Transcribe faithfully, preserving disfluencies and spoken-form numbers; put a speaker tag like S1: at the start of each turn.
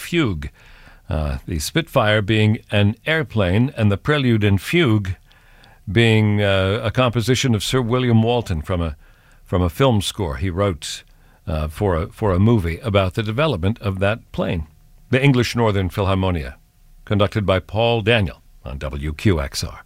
S1: Fugue. Uh, the Spitfire being an airplane, and the Prelude and Fugue being uh, a composition of Sir William Walton from a from a film score he wrote uh, for a for a movie about the development of that plane. The English Northern Philharmonia, conducted by Paul Daniel on W Q X R.